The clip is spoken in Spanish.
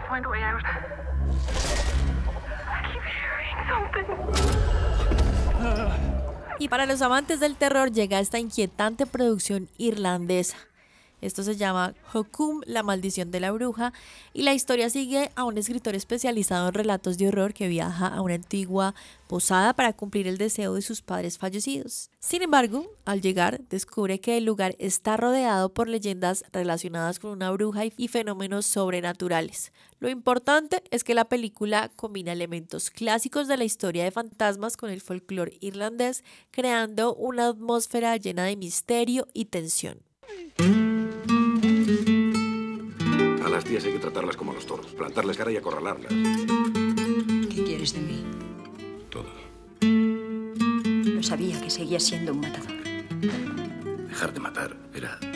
find a way out. I keep hearing something. Y para los amantes del terror llega esta inquietante producción irlandesa. Esto se llama Hokum, la maldición de la bruja, y la historia sigue a un escritor especializado en relatos de horror que viaja a una antigua posada para cumplir el deseo de sus padres fallecidos. Sin embargo, al llegar, descubre que el lugar está rodeado por leyendas relacionadas con una bruja y fenómenos sobrenaturales. Lo importante es que la película combina elementos clásicos de la historia de fantasmas con el folclore irlandés, creando una atmósfera llena de misterio y tensión. A las tías hay que tratarlas como a los toros, plantarles cara y acorralarlas. ¿Qué quieres de mí? Todo. No sabía que seguías siendo un matador. Dejar de matar era